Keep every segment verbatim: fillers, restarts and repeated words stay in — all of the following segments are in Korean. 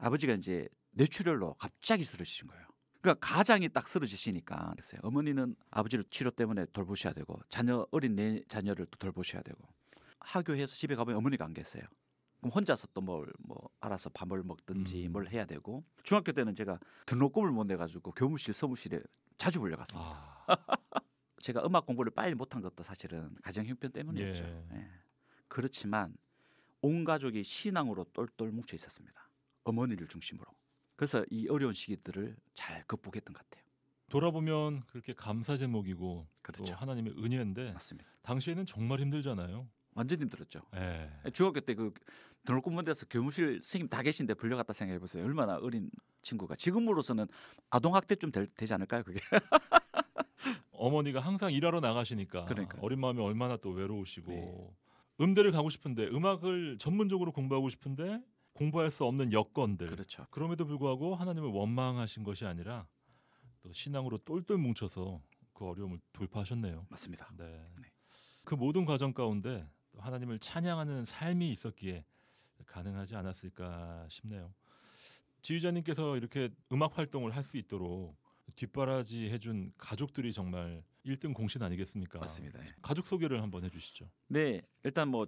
아버지가 이제 뇌출혈로 갑자기 쓰러지신 거예요. 그러니까 가장이 딱 쓰러지시니까 그랬어요. 어머니는 아버지를 치료 때문에 돌보셔야 되고 자녀 어린 내 자녀를 또 돌보셔야 되고 하교해서 집에 가면 어머니가 안 계세요. 그럼 혼자서 또 뭘 뭐 알아서 밥을 먹든지 음. 뭘 해야 되고 중학교 때는 제가 등록금을 못 내가지고 교무실 서무실에 자주 불려갔습니다. 아. 제가 음악 공부를 빨리 못한 것도 사실은 가정 형편 때문이었죠. 예. 예. 그렇지만 온 가족이 신앙으로 똘똘 뭉쳐 있었습니다. 어머니를 중심으로. 그래서 이 어려운 시기들을 잘 극복했던 것 같아요. 돌아보면 그렇게 감사 제목이고 그렇죠. 또 하나님의 은혜인데 맞습니다. 당시에는 정말 힘들잖아요. 완전 힘들었죠. 예. 중학교 때 그 등록금 못 내서 교무실 선생님 다 계신데 불려갔다 생각해 보세요. 얼마나 어린 친구가 지금으로서는 아동학대쯤 될, 되지 않을까요? 그게. 어머니가 항상 일하러 나가시니까 그러니까요. 어린 마음이 얼마나 또 외로우시고 네. 음대를 가고 싶은데 음악을 전문적으로 공부하고 싶은데 공부할 수 없는 여건들. 그렇죠. 그럼에도 불구하고 하나님을 원망하신 것이 아니라 또 신앙으로 똘똘 뭉쳐서 그 어려움을 돌파하셨네요. 맞습니다. 네. 네. 그 모든 과정 가운데 또 하나님을 찬양하는 삶이 있었기에 가능하지 않았을까 싶네요. 지휘자님께서 이렇게 음악 활동을 할 수 있도록 뒷바라지 해준 가족들이 정말 일 등 공신 아니겠습니까? 맞습니다. 예. 가족 소개를 한번 해주시죠. 네, 일단 뭐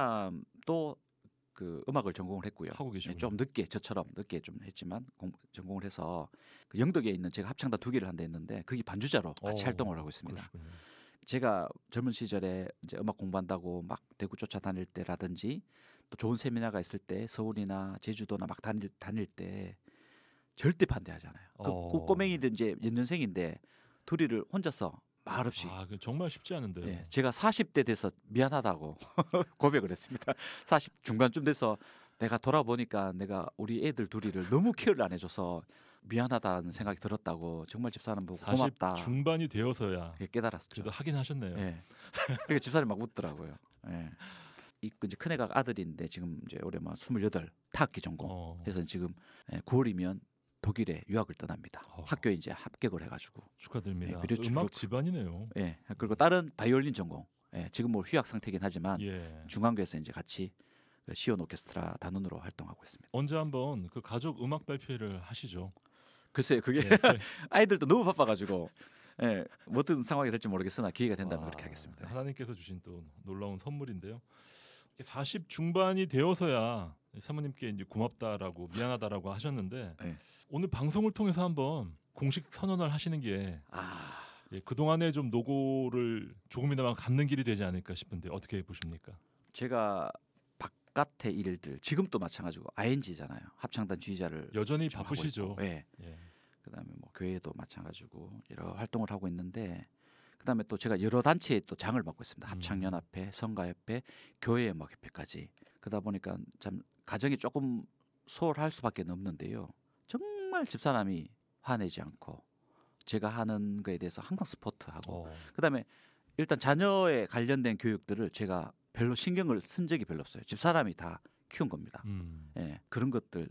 집사람도 그 음악을 전공을 했고요. 하고 계시군요. 네, 좀 늦게 저처럼 늦게 좀 했지만 공, 전공을 해서 그 영덕에 있는 제가 합창단 두 개를 한다 했는데 거기 반주자로 같이 어, 활동을 하고 있습니다. 그러시군요. 제가 젊은 시절에 이제 음악 공부한다고 막 대구 쫓아다닐 때라든지 또 좋은 세미나가 있을 때 서울이나 제주도나 막 다닐 다닐 때 절대 반대하잖아요. 그 어. 꼬- 꼬맹이들 이제 연년생인데 둘이를 혼자서 말없이 아, 그 정말 쉽지 않은데요. 예, 제가 사십 대 돼서 미안하다고 고백을 했습니다. 사십 중반쯤 돼서 내가 돌아보니까 내가 우리 애들 둘이를 너무 케어를 안 해줘서 미안하다는 생각이 들었다고 정말 집사람 보고 사십 고맙다 중반이 되어서야 예, 깨달았죠. 그래도 하긴 하셨네요. 예. 그러니까 집사람이 막 웃더라고요. 예. 이 이제 큰애가 아들인데 지금 이제 올해 막 스물여덟 타악기 전공. 어. 그래서 지금 예, 구월이면 독일에 유학을 떠납니다. 어. 학교에 이제 합격을 해가지고. 축하드립니다. 예, 그리고 음악 쭉- 집안이네요. 예. 그리고 다른 바이올린 전공. 예, 지금 뭐 휴학 상태긴 하지만 예. 중앙교에서 이제 같이 그 시온 오케스트라 단원으로 활동하고 있습니다. 언제 한번 그 가족 음악 발표회를 하시죠. 글쎄요, 그게 예. 아이들도 너무 바빠가지고 예, 뭐 어떤 상황이 될지 모르겠으나 기회가 된다면 와, 그렇게 하겠습니다. 하나님께서 주신 또 놀라운 선물인데요. 사십 중반이 되어서야 사모님께 이제 고맙다라고 미안하다라고 하셨는데 예. 오늘 방송을 통해서 한번 공식 선언을 하시는 게 아, 예, 그동안의 좀 노고를 조금이나마 갚는 길이 되지 않을까 싶은데 어떻게 보십니까? 제가 바깥의 일들 지금 또 마찬가지고 아이엔지잖아요. 합창단 지휘자를 여전히 좀 하고 바쁘시죠. 있고, 예. 예. 그다음에 뭐 교회도 마찬가지고 여러 활동을 하고 있는데 그다음에 또 제가 여러 단체에 또 장을 맡고 있습니다. 합창연합회, 성가협회, 교회음악협회까지. 그러다 보니까 참 가정이 조금 소홀할 수밖에 없는데요. 정말 집사람이 화내지 않고 제가 하는 거에 대해서 항상 스포트하고 어, 그다음에 일단 자녀에 관련된 교육들을 제가 별로 신경을 쓴 적이 별로 없어요. 집사람이 다 키운 겁니다. 음. 예, 그런 것들을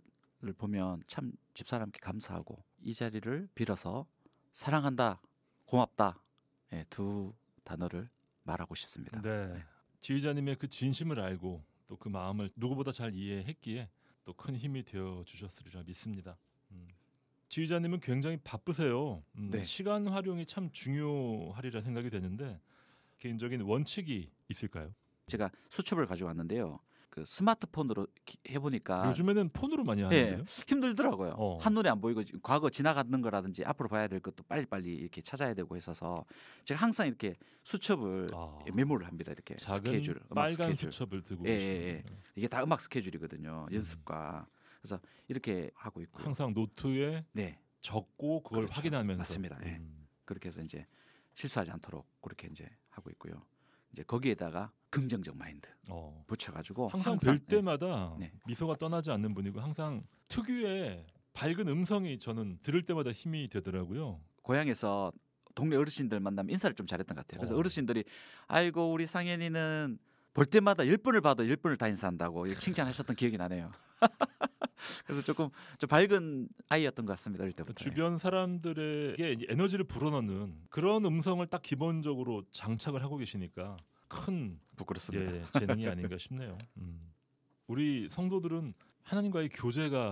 보면 참 집사람께 감사하고 이 자리를 빌어서 사랑한다, 고맙다 예, 두 단어를 말하고 싶습니다. 네. 지휘자님의 그 진심을 알고 또 그 마음을 누구보다 잘 이해했기에 또 큰 힘이 되어 주셨으리라 믿습니다. 음. 지휘자님은 굉장히 바쁘세요. 음, 네. 시간 활용이 참 중요하리라 생각이 되는데 개인적인 원칙이 있을까요? 제가 수첩을 가지고 왔는데요. 그 스마트폰으로 기- 해보니까 요즘에는 폰으로 많이 예, 하는데요. 힘들더라고요. 어. 한눈에 안 보이고 지금 과거 지나가는 거라든지 앞으로 봐야 될 것도 빨리빨리 이렇게 찾아야 되고 있어서 제가 항상 이렇게 수첩을 아. 메모를 합니다. 이렇게 작은 스케줄, 음악 빨간 스케줄. 수첩을 들고 예, 예, 계시는 예. 이게 다 음악 스케줄이거든요. 연습과. 그래서 이렇게 하고 있고요. 항상 노트에 네, 적고 그걸 그렇죠. 확인하면서 맞습니다. 예. 음. 그렇게 해서 이제 실수하지 않도록 그렇게 이제 하고 있고요. 이제 거기에다가 긍정적 마인드 어. 붙여가지고 항상 항상, 뵐 때마다 네. 미소가 떠나지 않는 분이고 항상 특유의 밝은 음성이 저는 들을 때마다 힘이 되더라고요. 예, 고향에서 동네 어르신들 만나면 인사를 좀 잘했던 것 같아요. 그래서 어. 어. 르신들이 아이고 우리 상현이는 볼 때마다 열 번을 봐도 열 번을 다 인사한다고 이렇게 칭찬하셨던 기억이 나네요. 그래서 조금 좀 밝은 아이였던 것 같습니다. 어릴 때부터. 주변 사람들에게 이제 에너지를 불어넣는 그런 음성을 딱 기본적으로 장착을 하고 계시니까 큰 부끄럽습니다. 예, 재능이 아닌가 싶네요. 음. 우리 성도들은 하나님과의 교제가